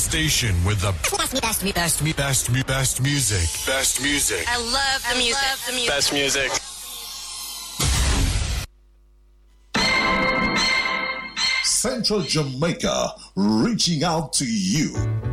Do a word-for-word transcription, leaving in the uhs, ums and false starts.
station with the best, best, best, best, best, best music. Best music. I love the I music. Love the music. Best music. Central Jamaica, reaching out to you.